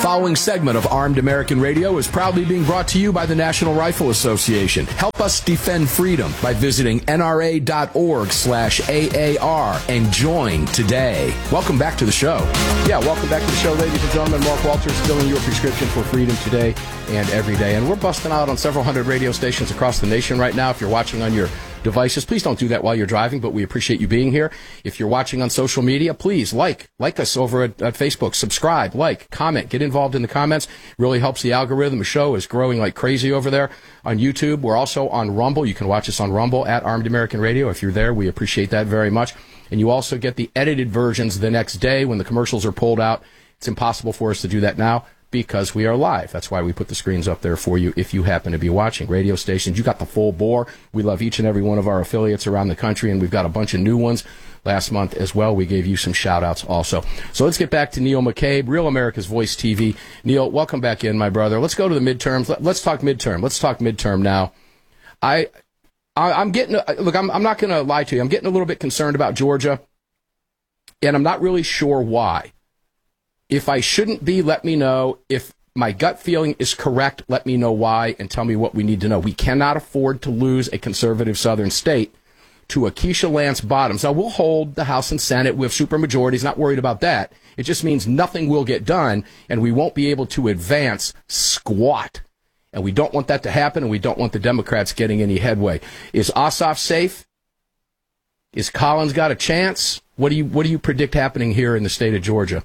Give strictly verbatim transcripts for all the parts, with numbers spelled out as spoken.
following segment of Armed American Radio is proudly being brought to you by the National Rifle Association. Help us defend freedom by visiting N R A dot org slash A A R and join today. Welcome back to the show. Yeah, welcome back to the show, ladies and gentlemen. Mark Walters, filling your prescription for freedom today and every day. And we're busting out on several hundred radio stations across the nation right now. If you're watching on your devices, please don't do that while you're driving, but we appreciate you being here. If you're watching on social media, please like like us over at, at Facebook, subscribe, like, comment, get involved in the comments. Really helps the algorithm. The show is growing like crazy over there on YouTube. We're also on Rumble. You can watch us on Rumble at Armed American Radio. If you're there, we appreciate that very much. And you also get the edited versions the next day when the commercials are pulled out. It's impossible for us to do that now because we are live. That's why we put the screens up there for you if you happen to be watching. Radio stations, you got the full bore. We love each and every one of our affiliates around the country, and we've got a bunch of new ones last month as well. We gave you some shout-outs also. So let's get back to Neil McCabe, Real America's Voice T V. Neil, welcome back in, my brother. Let's go to the midterms. Let's talk midterm. Let's talk midterm now. I, I I'm getting, look, I'm, I'm not going to lie to you. I'm getting a little bit concerned about Georgia, and I'm not really sure why. If I shouldn't be, let me know. If my gut feeling is correct, let me know why and tell me what we need to know. We cannot afford to lose a conservative southern state to a Keisha Lance Bottoms. Now, we'll hold the House and Senate. We have supermajorities. Not worried about that. It just means nothing will get done, and we won't be able to advance squat. And we don't want that to happen, and we don't want the Democrats getting any headway. Is Ossoff safe? Is Collins got a chance? What do you what do you predict happening here in the state of Georgia?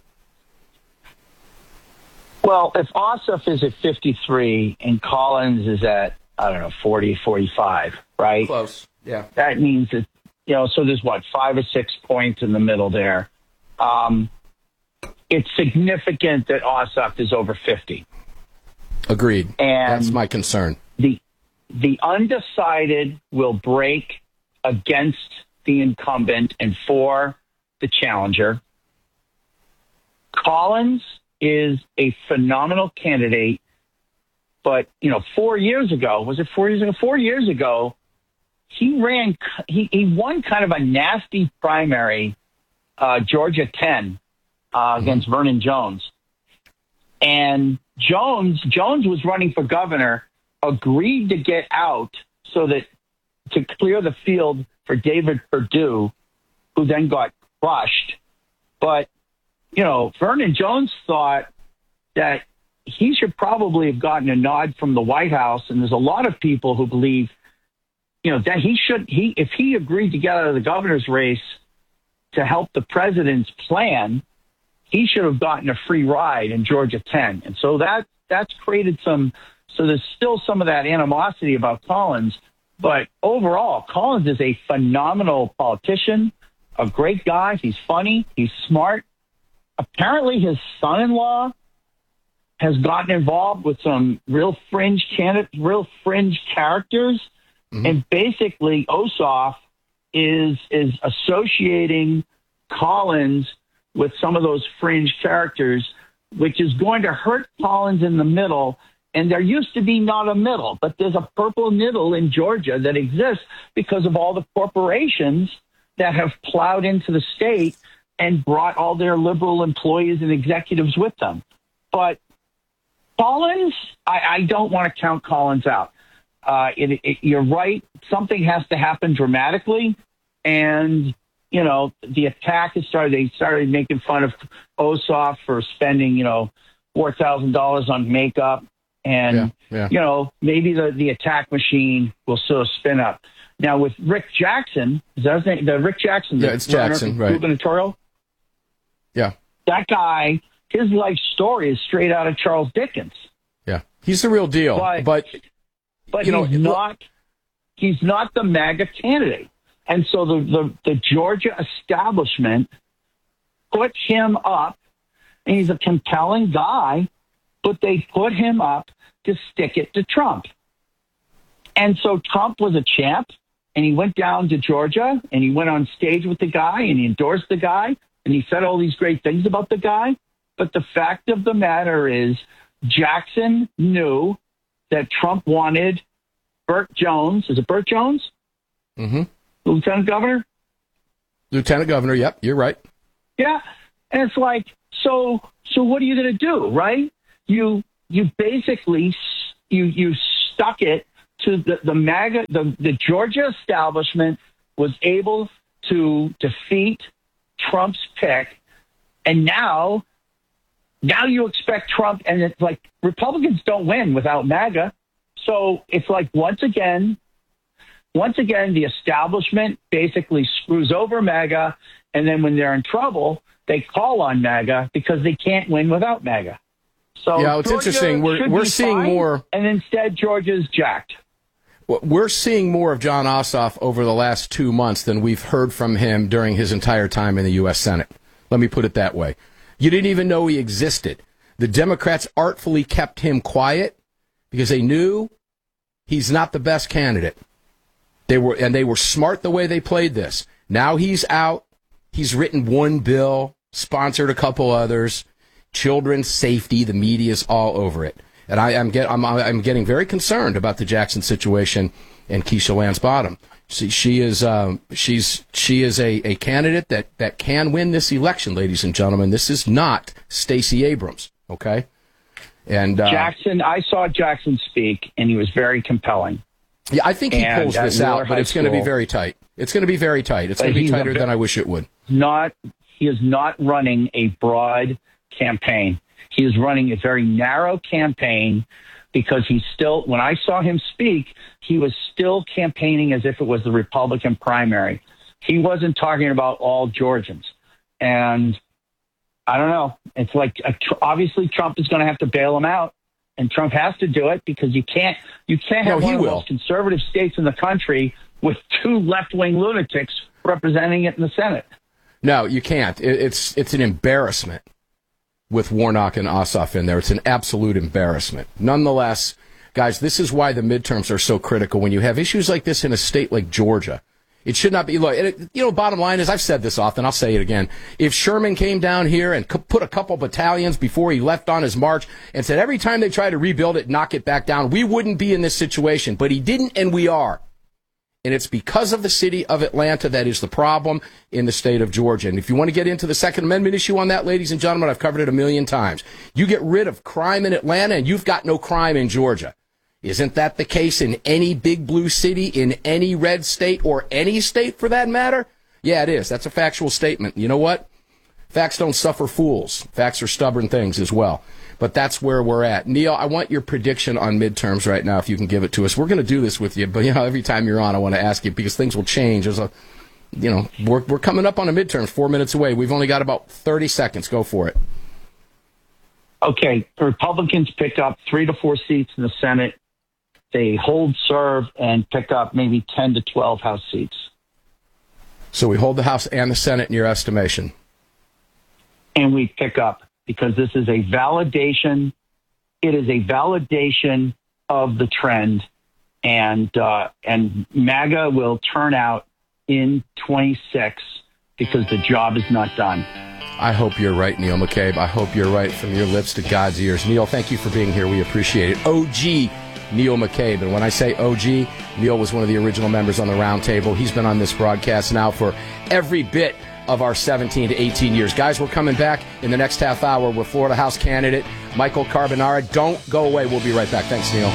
Well, if Ossoff is at fifty-three and Collins is at, I don't know, forty, forty-five, right? Close, yeah. That means that, you know, so there's what, five or six points in the middle there. Um, it's significant that Ossoff is over fifty. Agreed. And that's my concern. The, the undecided will break against the incumbent and for the challenger. Collins is a phenomenal candidate, but, you know, four years ago, was it four years ago? Four years ago, he ran, he, he won kind of a nasty primary, uh, Georgia ten, uh, mm-hmm. against Vernon Jones. And Jones, Jones was running for governor, agreed to get out so that, to clear the field for David Perdue, who then got crushed. But, you know, Vernon Jones thought that he should probably have gotten a nod from the White House. And there's a lot of people who believe, you know, that he should, he, if he agreed to get out of the governor's race to help the president's plan, he should have gotten a free ride in Georgia ten. And so that, that's created some, so there's still some of that animosity about Collins. But overall, Collins is a phenomenal politician, a great guy. He's funny. He's smart. Apparently his son-in-law has gotten involved with some real fringe candidate, real fringe characters. Mm-hmm. And basically Ossoff is, is associating Collins with some of those fringe characters, which is going to hurt Collins in the middle. And there used to be not a middle, but there's a purple middle in Georgia that exists because of all the corporations that have plowed into the state and brought all their liberal employees and executives with them. But Collins, I, I don't want to count Collins out. Uh, it, it, you're right. Something has to happen dramatically. And, you know, the attack has started. They started making fun of Ossoff for spending, you know, four thousand dollars on makeup. And, yeah, yeah. you know, maybe the, the attack machine will sort of spin up. Now, with Rick Jackson, is that his name? The Rick Jackson, yeah, it's Jackson, right? Gubernatorial. Yeah, that guy, his life story is straight out of Charles Dickens. Yeah, he's the real deal. But, but, but you know, he's not. He's not the MAGA candidate, and so the, the the Georgia establishment put him up, and he's a compelling guy, but they put him up to stick it to Trump. And so Trump was a champ, and he went down to Georgia, and he went on stage with the guy, and he endorsed the guy, and he said all these great things about the guy. But the fact of the matter is Jackson knew that Trump wanted Burt Jones. Is it Burt Jones? Mm-hmm. Lieutenant Governor? Lieutenant Governor, yep, you're right. Yeah. And it's like, so so what are you going to do, right? you you basically you you stuck it to the the MAGA the, the Georgia establishment was able to defeat Trump's pick, and now now you expect Trump, and it's like Republicans don't win without MAGA. So it's like once again, once again, the establishment basically screws over MAGA, and then when they're in trouble, they call on MAGA because they can't win without MAGA. So yeah, it's Georgia interesting. We're we're seeing fine, more, and instead Georgia's jacked. We're seeing more of Jon Ossoff over the last two months than we've heard from him during his entire time in the U S Senate. Let me put it that way. You didn't even know he existed. The Democrats artfully kept him quiet because they knew he's not the best candidate. They were, and they were smart the way they played this. Now he's out. He's written one bill, sponsored a couple others. Children's safety, the media's all over it. And I, I'm, get, I'm, I'm getting very concerned about the Jackson situation and Keisha Lance Bottom. See, she is um, she's she is a, a candidate that, that can win this election, ladies and gentlemen. This is not Stacey Abrams, okay? And uh, Jackson, I saw Jackson speak, and he was very compelling. Yeah, I think he and pulls this out, but it's going to be very tight. It's going to be very tight. It's going to be tighter than I wish it would. Not he is not running a broad campaign. He is running a very narrow campaign because he's still, when I saw him speak, he was still campaigning as if it was the Republican primary. He wasn't talking about all Georgians. And I don't know. It's like, obviously Trump is going to have to bail him out. And Trump has to do it because you can't, you can't have no, one of the will. most conservative states in the country with two left-wing lunatics representing it in the Senate. No, you can't. It, it's, it's an embarrassment. With Warnock and Ossoff in there. It's an absolute embarrassment. Nonetheless, guys, this is why the midterms are so critical. When you have issues like this in a state like Georgia, it should not be, look, it, you know, bottom line is, I've said this often, I'll say it again. If Sherman came down here and put a couple battalions before he left on his march and said every time they try to rebuild it, knock it back down, we wouldn't be in this situation. But he didn't, and we are. And it's because of the city of Atlanta that is the problem in the state of Georgia. And if you want to get into the Second Amendment issue on that, ladies and gentlemen, I've covered it a million times. You get rid of crime in Atlanta and you've got no crime in Georgia. Isn't that the case in any big blue city, in any red state, or any state for that matter? Yeah, it is. That's a factual statement. You know what? Facts don't suffer fools. Facts are stubborn things as well. But that's where we're at. Neil, I want your prediction on midterms right now, if you can give it to us. We're going to do this with you, but you know, every time you're on, I want to ask you because things will change. There's a, you know, we're we're coming up on a midterms, four minutes away. We've only got about thirty seconds. Go for it. Okay, the Republicans pick up three to four seats in the Senate. They hold serve and pick up maybe ten to twelve House seats. So we hold the House and the Senate in your estimation. And we pick up. Because this is a validation, it is a validation of the trend, and uh, and MAGA will turn out in twenty-six because the job is not done. I hope you're right, Neil McCabe. I hope you're right from your lips to God's ears. Neil, thank you for being here. We appreciate it. O G Neil McCabe. And when I say O G, Neil was one of the original members on the round table. He's been on this broadcast now for every bit of our seventeen to eighteen years. Guys, we're coming back in the next half hour with Florida House candidate Michael Carbonara. Don't go away. We'll be right back. Thanks, Neil.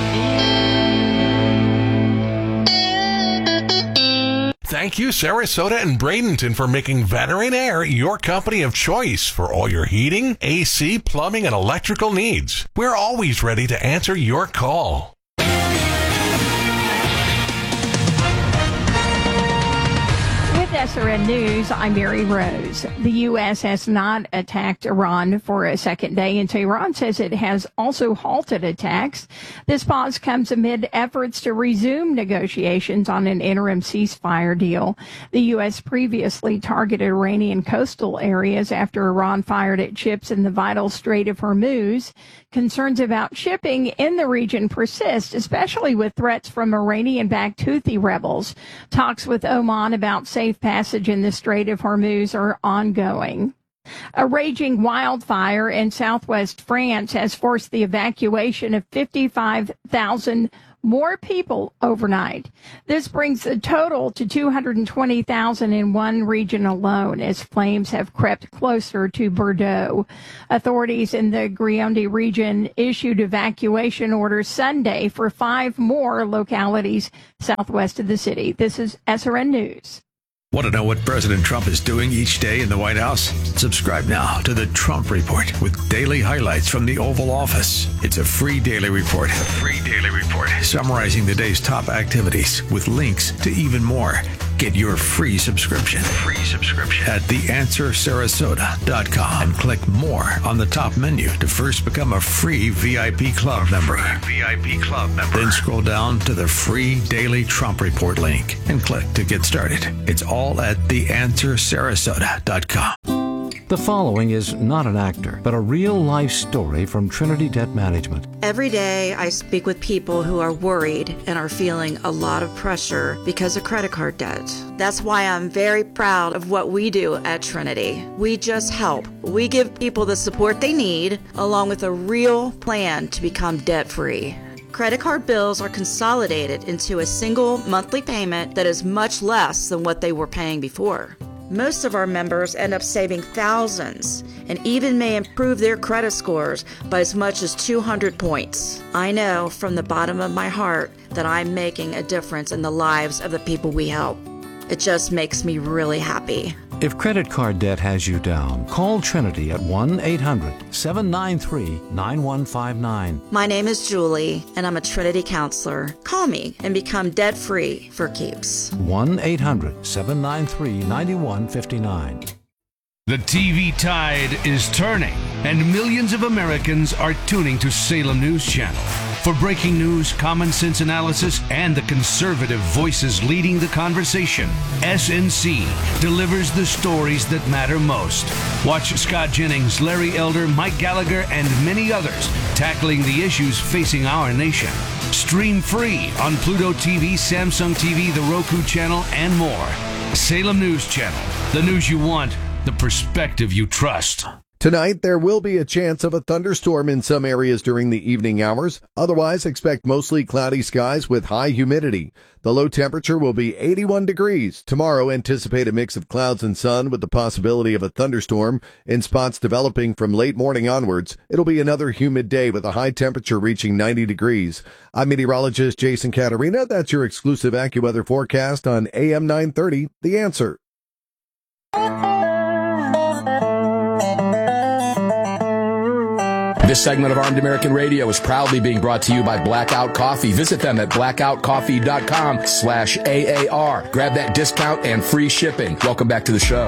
Thank you, Sarasota and Bradenton, for making Veteran Air your company of choice for all your heating, A C, plumbing, and electrical needs. We're always ready to answer your call. S R N News, I'm Mary Rose. The U S has not attacked Iran for a second day, and Tehran says it has also halted attacks. This pause comes amid efforts to resume negotiations on an interim ceasefire deal. The U S previously targeted Iranian coastal areas after Iran fired at ships in the vital Strait of Hormuz. Concerns about shipping in the region persist, especially with threats from Iranian-backed Houthi rebels. Talks with Oman about safe passage in the Strait of Hormuz are ongoing. A raging wildfire in southwest France has forced the evacuation of fifty-five thousand more people overnight. This brings the total to two hundred twenty thousand in one region alone as flames have crept closer to Bordeaux. Authorities in the Gironde region issued evacuation orders Sunday for five more localities southwest of the city. This is S R N News. Want to know what President Trump is doing each day in the White House? Subscribe now to the Trump Report with daily highlights from the Oval Office. It's a free daily report. A free daily report summarizing the day's top activities with links to even more. Get your free subscription. Free subscription at the answer sarasota dot com and click more on the top menu to first become a free V I P club member. V I P club member. Then scroll down to the free daily Trump Report link and click to get started. It's all at the answer sarasota dot com. The following is not an actor, but a real-life story from Trinity Debt Management. Every day I speak with people who are worried and are feeling a lot of pressure because of credit card debt. That's why I'm very proud of what we do at Trinity. We just help. We give people the support they need, along with a real plan to become debt-free. Credit card bills are consolidated into a single monthly payment that is much less than what they were paying before. Most of our members end up saving thousands and even may improve their credit scores by as much as two hundred points. I know from the bottom of my heart that I'm making a difference in the lives of the people we help. It just makes me really happy. If credit card debt has you down, call Trinity at one eight hundred seven nine three nine one five nine. My name is Julie, and I'm a Trinity counselor. Call me and become debt-free for keeps. one eight hundred seven nine three nine one five nine. The T V tide is turning, and millions of Americans are tuning to Salem News Channel. For breaking news, common sense analysis, and the conservative voices leading the conversation, S N C delivers the stories that matter most. Watch Scott Jennings, Larry Elder, Mike Gallagher, and many others tackling the issues facing our nation. Stream free on Pluto T V, Samsung T V, the Roku channel, and more. Salem News Channel, the news you want, the perspective you trust. Tonight, there will be a chance of a thunderstorm in some areas during the evening hours. Otherwise, expect mostly cloudy skies with high humidity. The low temperature will be eighty-one degrees. Tomorrow, anticipate a mix of clouds and sun with the possibility of a thunderstorm in spots developing from late morning onwards. It'll be another humid day with a high temperature reaching ninety degrees. I'm meteorologist Jason Caterina. That's your exclusive AccuWeather forecast on A M nine thirty, The Answer. This segment of Armed American Radio is proudly being brought to you by Blackout Coffee. Visit them at blackout coffee dot com slash A A R. Grab that discount and free shipping. Welcome back to the show.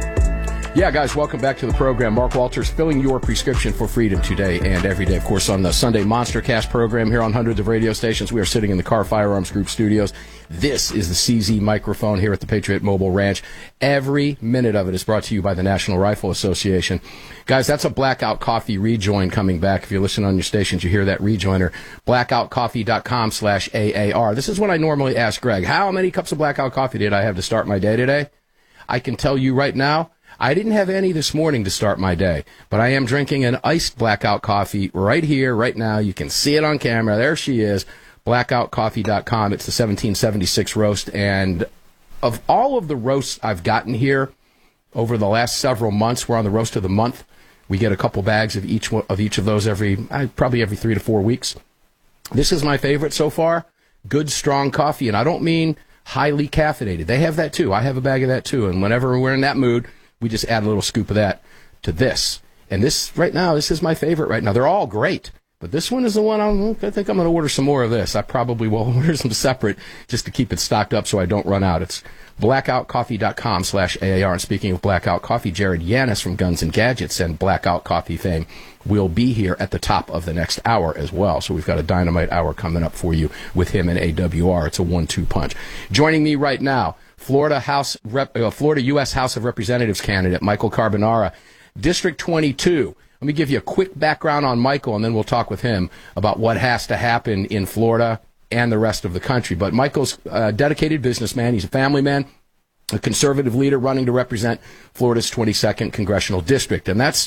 Yeah, guys, welcome back to the program. Mark Walters filling your prescription for freedom today and every day. Of course, on the Sunday Monstercast program here on hundreds of radio stations, we are sitting in the Carr Firearms Group studios. This is the C Z microphone here at the Patriot Mobile Ranch. Every minute of it is brought to you by the National Rifle Association. Guys, that's a Blackout Coffee rejoin coming back. If you're listening on your stations, you hear that rejoiner. blackout coffee dot com slash A A R. This is what I normally ask Greg. How many cups of Blackout Coffee did I have to start my day today? I can tell you right now, I didn't have any this morning to start my day, but I am drinking an iced Blackout Coffee right here, right now. You can see it on camera. There she is, blackout coffee dot com. It's the seventeen seventy-six roast, and of all of the roasts I've gotten here over the last several months, we're on the roast of the month. We get a couple bags of each of each of those every, probably every three to four weeks. This is my favorite so far. Good, strong coffee, and I don't mean highly caffeinated. They have that too. I have a bag of that too, and whenever we're in that mood, we just add a little scoop of that to this. And this, right now, this is my favorite right now. They're all great, but this one is the one I'm, I think I'm going to order some more of this. I probably will order some separate just to keep it stocked up so I don't run out. It's blackout coffee dot com slash A A R. And speaking of Blackout Coffee, Jared Yanis from Guns and Gadgets and Blackout Coffee fame will be here at the top of the next hour as well. So we've got a dynamite hour coming up for you with him and A W R. It's a one two punch. Joining me right now, Florida House, Rep, uh, Florida U S House of Representatives candidate Michael Carbonara, District twenty-two. Let me give you a quick background on Michael, and then we'll talk with him about what has to happen in Florida and the rest of the country. But Michael's a dedicated businessman. He's a family man, a conservative leader running to represent Florida's twenty-second congressional district. And that's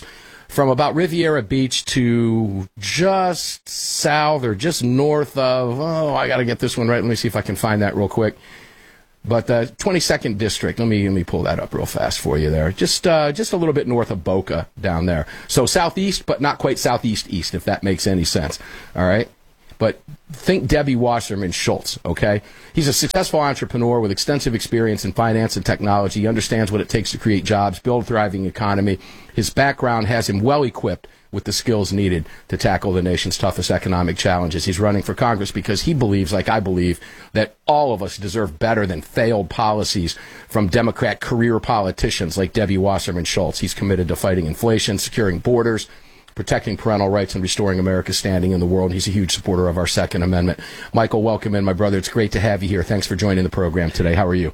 from about Riviera Beach to just south or just north of, oh, I got to get this one right. Let me see if I can find that real quick. But the twenty-second District, let me let me pull that up real fast for you there. Just uh, just a little bit north of Boca down there. So southeast, but not quite southeast east, if that makes any sense. All right? But think Debbie Wasserman Schultz, okay? He's a successful entrepreneur with extensive experience in finance and technology. He understands what it takes to create jobs, build a thriving economy. His background has him well equipped with the skills needed to tackle the nation's toughest economic challenges. He's running for Congress because he believes, like I believe, that all of us deserve better than failed policies from Democrat career politicians like Debbie Wasserman Schultz. He's committed to fighting inflation, securing borders, protecting parental rights, and restoring America's standing in the world. He's a huge supporter of our Second Amendment. Michael, welcome in, my brother. It's great to have you here. Thanks for joining the program today. How are you?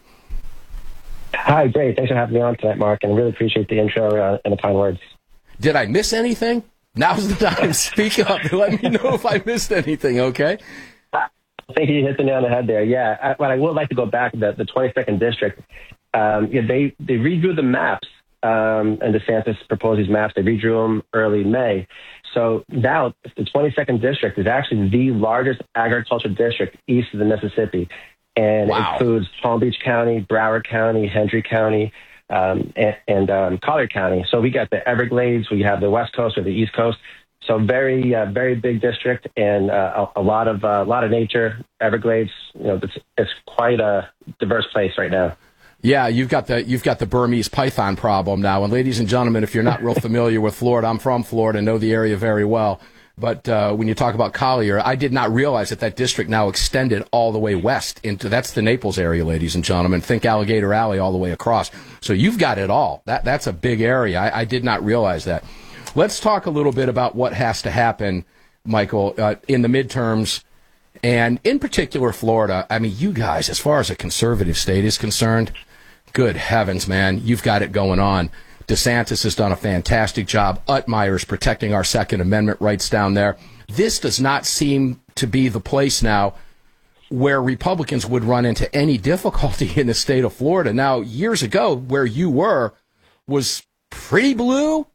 Hi, great. Thanks for having me on tonight, Mark, and I really appreciate the intro uh, and the kind words. Did I miss anything? Now's the time. Speak up. Let me know if I missed anything, okay? I think you hit the nail on the head there. Yeah, I, but I would like to go back to the, the twenty-second District. Um, yeah, they, they redrew the maps. Um, and DeSantis proposed these maps. They redrew them early May. So now the twenty-second District is actually the largest agricultural district east of the Mississippi. And wow. It includes Palm Beach County, Broward County, Hendry County, um, and, and um, Collier County. So we got the Everglades, we have the West Coast or the East Coast. So very, uh, very big district, and uh, a, a lot of uh, a lot of nature. Everglades, you know, it's, it's quite a diverse place right now. Yeah, you've got the you've got the Burmese python problem now. And ladies and gentlemen, if you're not real familiar with Florida, I'm from Florida, know the area very well. But uh, when you talk about Collier, I did not realize that that district now extended all the way west into that's the Naples area, ladies and gentlemen. Think Alligator Alley all the way across. So you've got it all. That that's a big area. I, I did not realize that. Let's talk a little bit about what has to happen, Michael, uh, in the midterms. And in particular, Florida. I mean, you guys, as far as a conservative state is concerned, good heavens, man, you've got it going on. DeSantis has done a fantastic job. Utmeyer's protecting our Second Amendment rights down there. This does not seem to be the place now where Republicans would run into any difficulty in the state of Florida. Now, years ago, where you were was pretty blue,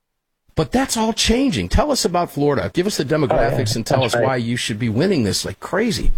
but that's all changing. Tell us about Florida. Give us the demographics oh, yeah. and tell that's us right. why you should be winning this like crazy.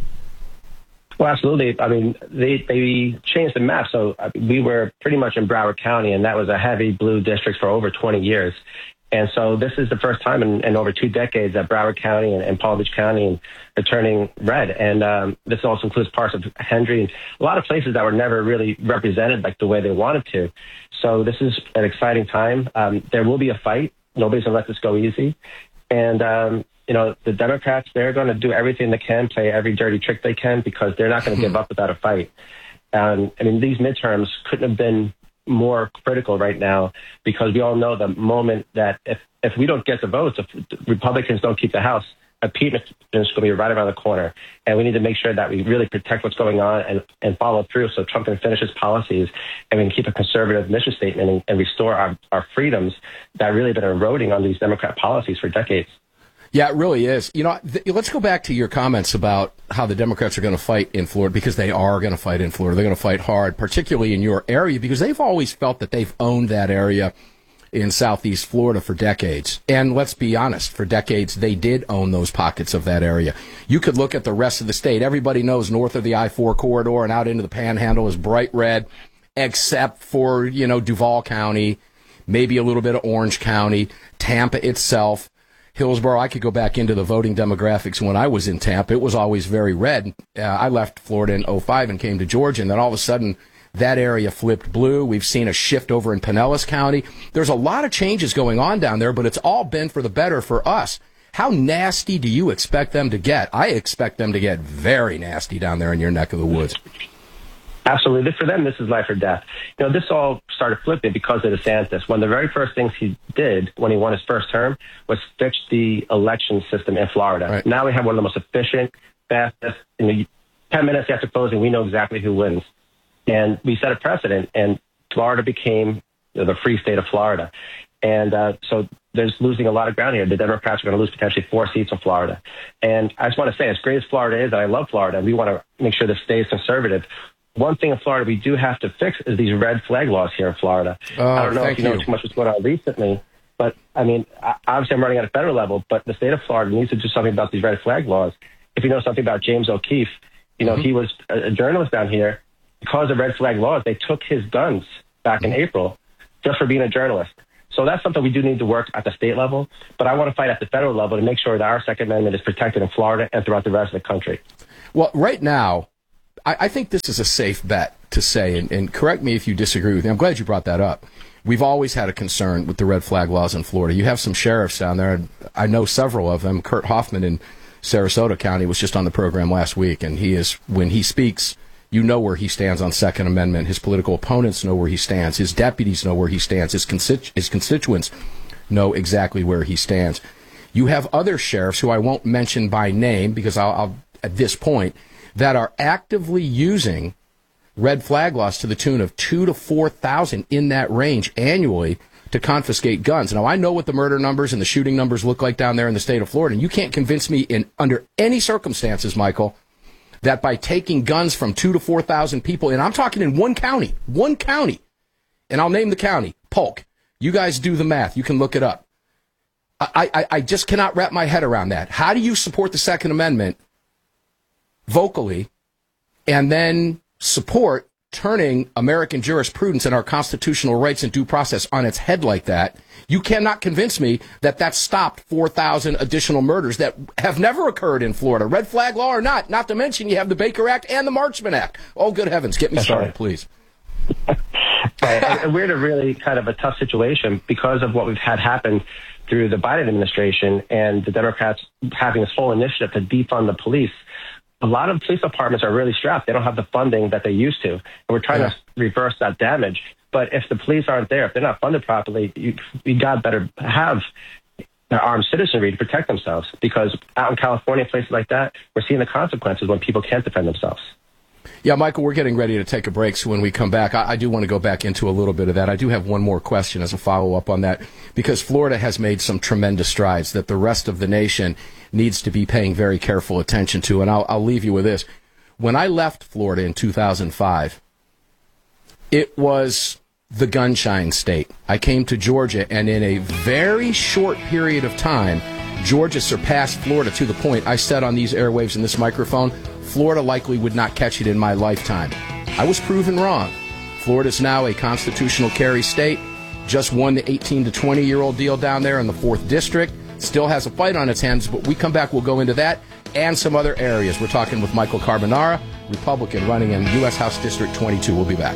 Well, absolutely. I mean, they, they changed the map. So we were pretty much in Broward County, and that was a heavy blue district for over twenty years. And so this is the first time in, in over two decades that Broward County and, and Palm Beach County are turning red. And um, this also includes parts of Hendry and a lot of places that were never really represented like the way they wanted to. So this is an exciting time. Um, there will be a fight. Nobody's going to let this go easy. And, um, you know, the Democrats, they're going to do everything they can, play every dirty trick they can, because they're not going to give up without a fight. Um, I mean, these midterms couldn't have been more critical right now, because we all know the moment that if, if we don't get the votes, if Republicans don't keep the House, impeachment is going to be right around the corner. And we need to make sure that we really protect what's going on and, and follow through so Trump can finish his policies and we can keep a conservative mission statement and, and restore our, our freedoms that really have been eroding on these Democrat policies for decades. Yeah, it really is. You know, th- let's go back to your comments about how the Democrats are going to fight in Florida, because they are going to fight in Florida. They're going to fight hard, particularly in your area, because they've always felt that they've owned that area in Southeast Florida for decades. And let's be honest, for decades, they did own those pockets of that area. You could look at the rest of the state. Everybody knows north of the I four corridor and out into the Panhandle is bright red, except for, you know, Duval County, maybe a little bit of Orange County, Tampa itself. Hillsborough, I could go back into the voting demographics when I was in Tampa. It was always very red. Uh, I left Florida in oh five and came to Georgia, and then all of a sudden that area flipped blue. We've seen a shift over in Pinellas County. There's a lot of changes going on down there, but it's all been for the better for us. How nasty do you expect them to get? I expect them to get very nasty down there in your neck of the woods. Absolutely. For them, this is life or death. You know, this all started flipping because of DeSantis. One of the very first things he did when he won his first term was fix the election system in Florida. Right. Now we have one of the most efficient, fastest, in the ten minutes after closing, we know exactly who wins. And we set a precedent, and Florida became, you know, the free state of Florida. And uh, so there's losing a lot of ground here. The Democrats are going to lose potentially four seats in Florida. And I just want to say, as great as Florida is, and I love Florida, and we want to make sure this stays conservative, one thing in Florida we do have to fix is these red flag laws here in Florida. Oh, I don't know if you know you. too much what's going on recently, But, I mean, obviously I'm running at a federal level, but the state of Florida needs to do something about these red flag laws. If you know something about James O'Keefe, you know, mm-hmm. he was a journalist down here. Because of red flag laws, they took his guns back in April just for being a journalist. So that's something we do need to work at the state level. But I want to fight at the federal level to make sure that our Second Amendment is protected in Florida and throughout the rest of the country. Well, right now, I, I think this is a safe bet to say, and, and correct me if you disagree with me. I'm glad you brought that up. We've always had a concern with the red flag laws in Florida. You have some sheriffs down there, and I know several of them. Kurt Hoffman in Sarasota County was just on the program last week, and he is, when he speaks, you know where he stands on Second Amendment. His political opponents know where he stands. His deputies know where he stands. His, constitu- his constituents know exactly where he stands. You have other sheriffs who I won't mention by name because I'll, I'll at this point, that are actively using red flag laws to the tune of two to four thousand in that range annually to confiscate guns. Now, I know what the murder numbers and the shooting numbers look like down there in the state of Florida, and you can't convince me in under any circumstances, Michael, that by taking guns from two to four thousand people, and I'm talking in one county, one county, and I'll name the county, Polk. You guys do the math. You can look it up. I, I, I just cannot wrap my head around that. How do you support the Second Amendment vocally and then support turning American jurisprudence and our constitutional rights and due process on its head like that? You cannot convince me that that stopped four thousand additional murders that have never occurred in Florida, red flag law or not. Not to mention you have the Baker Act and the Marchman Act. Oh, good heavens. Get me That's started, right. please. Right. And we're in a really kind of a tough situation because of what we've had happen through the Biden administration and the Democrats having this whole initiative to defund the police. A lot of police departments are really strapped. They don't have the funding that they used to. And we're trying yeah. to reverse that damage. But if the police aren't there, if they're not funded properly, you, you got better have armed citizenry to protect themselves. Because out in California, places like that, we're seeing the consequences when people can't defend themselves. Yeah, Michael, we're getting ready to take a break, so when we come back, I, I do want to go back into a little bit of that. I do have one more question as a follow-up on that, because Florida has made some tremendous strides that the rest of the nation needs to be paying very careful attention to, and I'll, I'll leave you with this. When I left Florida in two thousand five, it was the gunshine state. I came to Georgia, and in a very short period of time, Georgia surpassed Florida to the point I said on these airwaves in this microphone, Florida likely would not catch it in my lifetime. I was proven wrong. Florida is now a constitutional carry state, just won the eighteen to twenty-year-old deal down there in the fourth District, still has a fight on its hands, but we come back, we'll go into that and some other areas. We're talking with Michael Carbonara, Republican, running in U S House District twenty-two. We'll be back.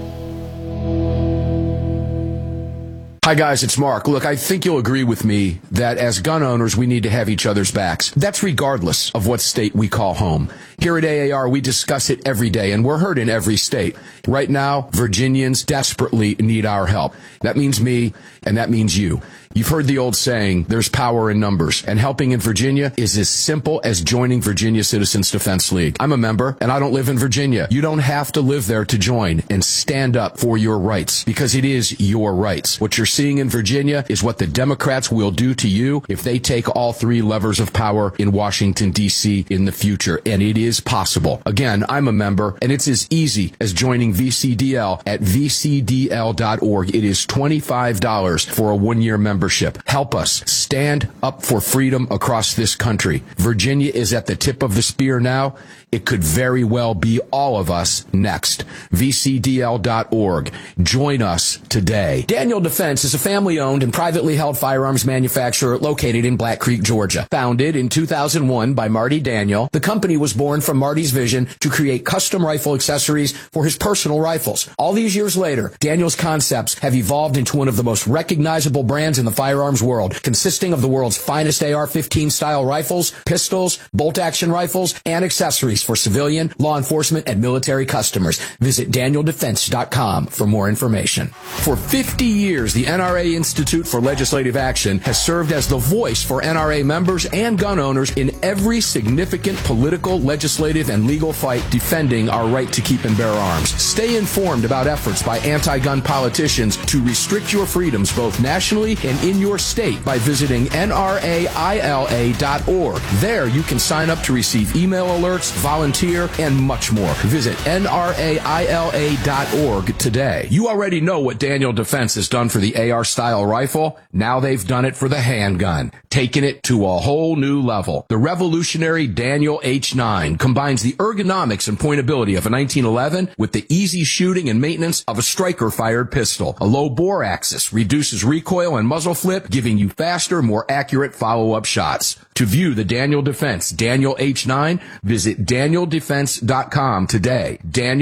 Hi, guys, it's Mark. Look, I think you'll agree with me that as gun owners, we need to have each other's backs. That's regardless of what state we call home. Here at A A R, we discuss it every day, and we're heard in every state. Right now, Virginians desperately need our help. That means me, and that means you. You've heard the old saying, there's power in numbers, and helping in Virginia is as simple as joining Virginia Citizens Defense League. I'm a member, and I don't live in Virginia. You don't have to live there to join and stand up for your rights, because it is your rights. What you're seeing in Virginia is what the Democrats will do to you if they take all three levers of power in Washington, D C in the future, and it is possible. Again, I'm a member, and it's as easy as joining V C D L at v c d l dot org. It is twenty-five dollars for a one-year membership. Help us stand up for freedom across this country. Virginia is at the tip of the spear now. It could very well be all of us next. v c d l dot org. Join us today. Daniel Defense is a family-owned and privately held firearms manufacturer located in Black Creek, Georgia. Founded in two thousand one by Marty Daniel, the company was born from Marty's vision to create custom rifle accessories for his personal rifles. All these years later, Daniel's concepts have evolved into one of the most recognizable brands in the firearms world, consisting of the world's finest A R fifteen style rifles, pistols, bolt-action rifles, and accessories for civilian, law enforcement, and military customers. Visit daniel defense dot com for more information. For fifty years, the N R A Institute for Legislative Action has served as the voice for N R A members and gun owners in every significant political, legislative, and legal fight defending our right to keep and bear arms. Stay informed about efforts by anti-gun politicians to restrict your freedoms both nationally and in your state by visiting N R A I L A dot org. There you can sign up to receive email alerts, volunteer, and much more. Visit N R A I L A dot org today. You already know what Daniel Defense has done for the A R-style rifle. Now they've done it for the handgun, taking it to a whole new level. The revolutionary Daniel H nine combines the ergonomics and pointability of a nineteen eleven with the easy shooting and maintenance of a striker-fired pistol. A low bore axis reduces recoil and muzzle flip, giving you faster, more accurate follow-up shots. To view the Daniel Defense Daniel H nine, visit Daniel Defense dot com today. Daniel